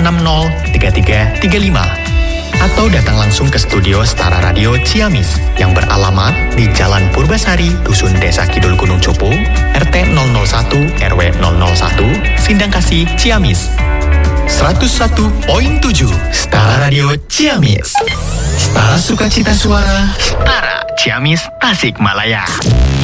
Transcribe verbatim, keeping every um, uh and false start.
enam nol tiga tiga tiga lima. Atau datang langsung ke studio Setara Radio Ciamis yang beralamat di Jalan Purbasari, Dusun Desa Kidul Gunung Cupu, R T nol nol satu R W nol nol satu, Sindangkasih, Ciamis. seratus satu koma tujuh Setara Radio Ciamis. Setara Sukacita Suara, Setara Ciamis, Tasikmalaya.